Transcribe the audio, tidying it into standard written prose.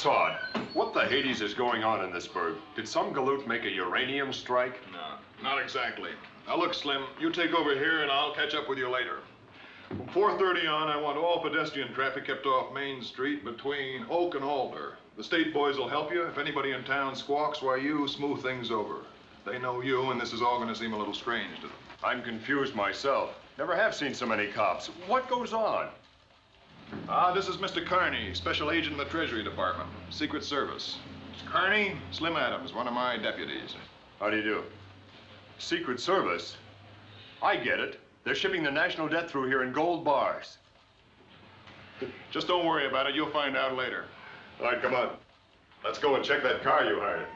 Sod, what the Hades is going on in this burg? Did some galoot make a uranium strike? No, not exactly. Now look, Slim, you take over here and I'll catch up with you later. From 4:30 on, I want all pedestrian traffic kept off Main Street between Oak and Alder. The state boys will help you. If anybody in town squawks, why, you smooth things over. They know you, and this is all going to seem a little strange to them. I'm confused myself. Never have seen so many cops. What goes on? This is Mr. Carney, Special Agent in the Treasury Department, Secret Service. Mr. Carney, Slim Adams, one of my deputies. How do you do? Secret Service? I get it. They're shipping the national debt through here in gold bars. Just don't worry about it. You'll find out later. All right, come on. Let's go and check that car you hired.